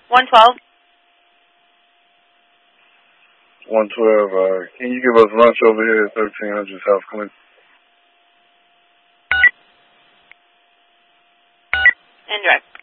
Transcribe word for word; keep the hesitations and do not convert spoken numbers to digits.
one twelve. one twelve, uh, can you give us lunch over here at thirteen hundred South Clinton? And drive.